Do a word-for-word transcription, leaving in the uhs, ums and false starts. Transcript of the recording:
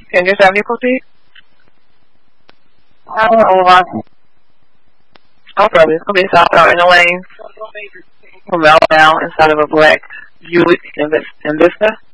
Can you tell me, please? Oh, Okay, okay, so I'm in the lane from Alabama inside of a black Buick Invista.